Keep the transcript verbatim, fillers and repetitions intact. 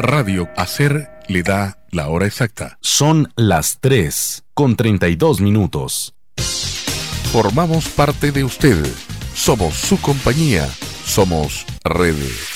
Radio Hacer le da la hora exacta. Son las tres con treinta y dos minutos. Formamos parte de usted. Somos su compañía. Somos Red